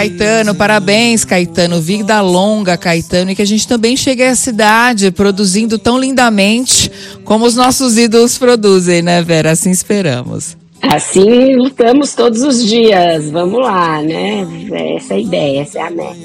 Caetano, parabéns, Caetano. Vida longa, Caetano. E que a gente também chegue à cidade produzindo tão lindamente como os nossos ídolos produzem, né, Vera? Assim esperamos. Assim lutamos todos os dias. Vamos lá, né? Essa é a ideia, essa é a meta.